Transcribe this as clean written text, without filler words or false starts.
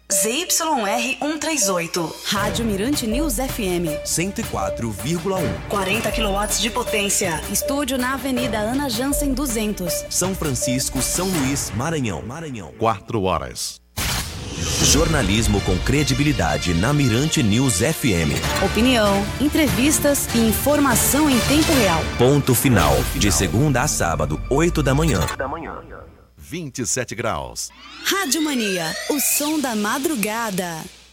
ZYR 138. Rádio Mirante News FM. 104,1. 40 kW de potência. Estúdio na Avenida Ana Jansen 200. São Francisco, São Luís, Maranhão. 4 horas. Jornalismo com credibilidade na Mirante News FM. Opinião, entrevistas e informação em tempo real. Ponto final. De segunda a sábado, 8 da manhã. 27 graus. Rádio Mania, o som da madrugada.